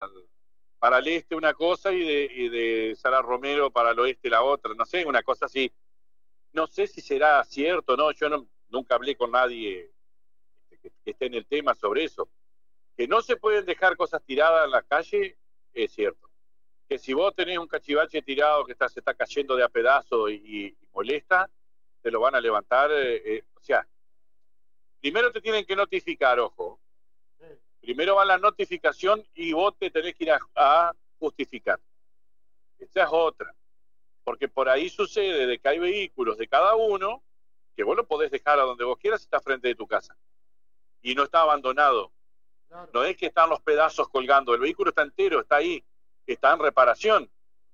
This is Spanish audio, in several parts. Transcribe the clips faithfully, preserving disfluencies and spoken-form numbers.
al- para el este una cosa y de, y de Sara Romero para el oeste la otra, no sé, una cosa así. No sé si será cierto, ¿no? Yo no, nunca hablé con nadie que, que esté en el tema sobre eso. Que no se pueden dejar cosas tiradas en la calle, es cierto. Que si vos tenés un cachivache tirado que está, se está cayendo de a pedazos y, y molesta, te lo van a levantar. Eh, eh, o sea, primero te tienen que notificar, ojo. Primero va la notificación y vos te tenés que ir a, a justificar. Esa es otra. Porque por ahí sucede de que hay vehículos de cada uno que vos lo podés dejar a donde vos quieras si está frente de tu casa. Y no está abandonado. Claro. No es que están los pedazos colgando. El vehículo está entero, está ahí. Está en reparación.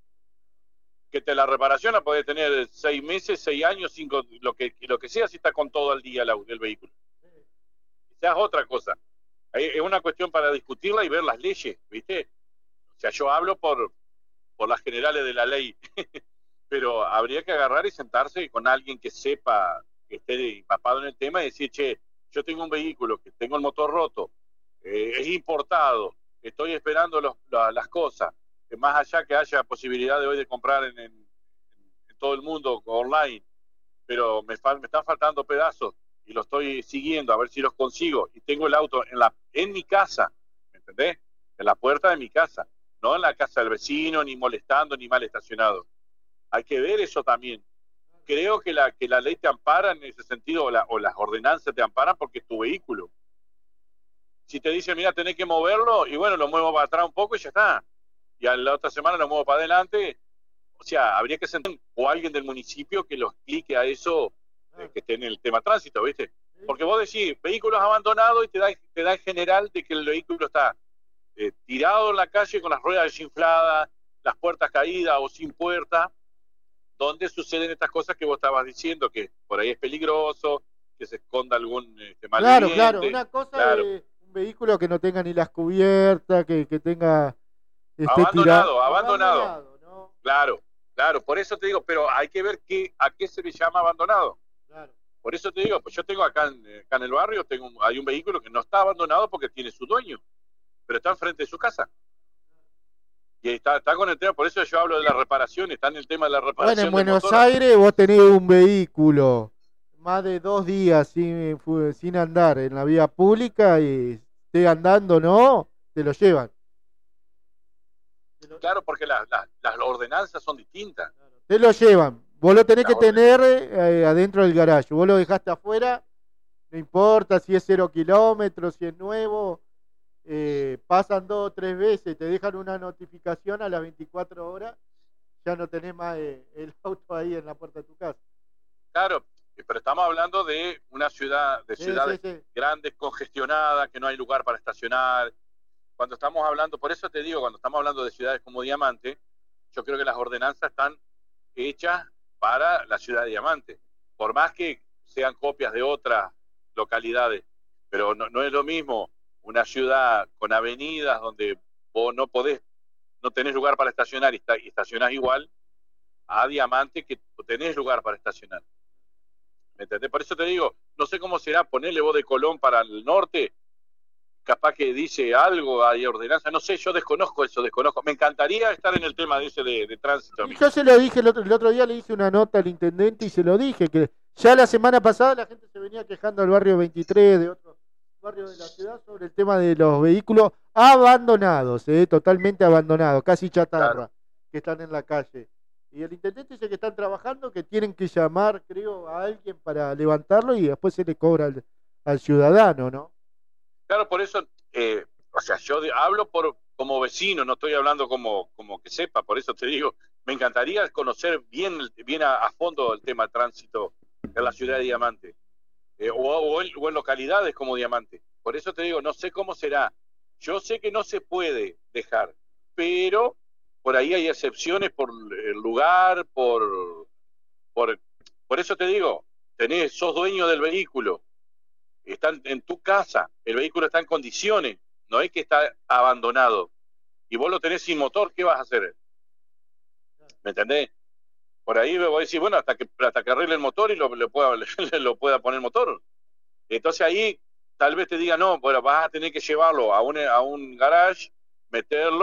Que te la reparación la podés tener seis meses, seis años, cinco, lo que, lo que sea si está con todo el día el, el vehículo. Esa es otra cosa. Es una cuestión para discutirla y ver las leyes, ¿viste? O sea, yo hablo por, por las generales de la ley, pero habría que agarrar y sentarse con alguien que sepa, que esté empapado en el tema y decir, che, yo tengo un vehículo, que tengo el motor roto, eh, es importado, estoy esperando los, la, las cosas, que más allá que haya posibilidad de hoy de comprar en, en, en todo el mundo online, pero me, fal, me están faltando pedazos, y lo estoy siguiendo a ver si los consigo y tengo el auto en la en mi casa, ¿me entendés? En la puerta de mi casa, no en la casa del vecino, ni molestando, ni mal estacionado. Hay que ver eso también. Creo que la, que la ley te ampara en ese sentido, o, la, o las ordenanzas te amparan porque es tu vehículo. Si te dicen, mira, tenés que moverlo, y bueno, lo muevo para atrás un poco y ya está. Y a la otra semana lo muevo para adelante. O sea, habría que sentar, o alguien del municipio que lo explique a eso, eh, que esté en el tema tránsito, ¿viste? Porque vos decís, vehículos abandonados y te da, te da en general de que el vehículo está eh, tirado en la calle con las ruedas desinfladas, las puertas caídas o sin puerta, donde suceden estas cosas que vos estabas diciendo, que por ahí es peligroso, que se esconda algún este, Claro, malviviente. claro. Una cosa claro. es un vehículo que no tenga ni las cubiertas, que, que tenga... Esté abandonado, tirado. abandonado. Abandonado, ¿no? Claro, claro, por eso te digo, pero hay que ver qué, a qué se le llama abandonado. Claro. Por eso te digo, pues yo tengo acá en, acá en el barrio, tengo un, hay un vehículo que no está abandonado porque tiene su dueño, pero está enfrente de su casa. Y está, está con el tema, por eso yo hablo de la reparación, está en el tema de la reparación. Bueno, en del Buenos motor. Aires vos tenés un vehículo más de dos días sin, sin andar en la vía pública y esté andando, ¿no? Te lo llevan. Claro, porque la, la, las ordenanzas son distintas. Te lo llevan. Vos lo tenés Las que tener eh, adentro del garaje. Vos lo dejaste afuera, no importa si es cero kilómetros, si es nuevo. Eh, pasan dos o tres veces, te dejan una notificación a las veinticuatro horas, ya no tenés más eh, el auto ahí en la puerta de tu casa. Claro, pero estamos hablando de una ciudad, de Sí, ciudades sí, sí. grandes, congestionadas, que no hay lugar para estacionar. Cuando estamos hablando, por eso te digo, cuando estamos hablando de ciudades como Diamante, yo creo que las ordenanzas están hechas para la ciudad de Diamante, por más que sean copias de otras localidades, pero no, no es lo mismo una ciudad con avenidas donde vos no podés, no tenés lugar para estacionar y, está, y estacionás igual, a Diamante que tenés lugar para estacionar. ¿Me entendés? Por eso te digo, no sé cómo será ponerle vos de Colón para el norte, capaz que dice algo, hay ordenanza, no sé, yo desconozco eso, desconozco. Me encantaría estar en el tema de ese de, de tránsito. Y yo se lo dije el otro, el otro día, le hice una nota al intendente y se lo dije, que ya la semana pasada la gente se venía quejando al barrio veintitrés, de otros barrios de la ciudad, sobre el tema de los vehículos abandonados, eh, totalmente abandonados, casi chatarra, claro, que están en la calle. Y el intendente dice que están trabajando, que tienen que llamar, creo, a alguien para levantarlo y después se le cobra al, al ciudadano, ¿no? Claro, por eso, eh, o sea, yo de, hablo por como vecino, no estoy hablando como, como que sepa, por eso te digo, me encantaría conocer bien, bien a, a fondo el tema de tránsito en la ciudad de Diamante, eh, o, o, en, o en localidades como Diamante. Por eso te digo, no sé cómo será. Yo sé que no se puede dejar, pero por ahí hay excepciones por el lugar, por, por, por eso te digo, tenés, sos dueño del vehículo, están en tu casa, el vehículo está en condiciones, no es que está abandonado, y vos lo tenés sin motor, ¿qué vas a hacer? ¿Me entendés? Por ahí voy a decir, bueno, hasta que, hasta que arregle el motor y lo, lo, pueda, lo pueda poner motor. Entonces ahí tal vez te diga, no, bueno, vas a tener que llevarlo a un, a un garage, meterlo,